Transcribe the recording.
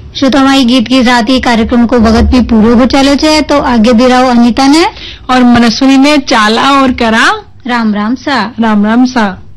श्रोता हमारी गीत के साथ ही कार्यक्रम को भगत भी पूरो हो चले छे तो आगे भी रहो अनीता ने और मनस्विनी ने चाला और करा राम राम सा। राम राम सा।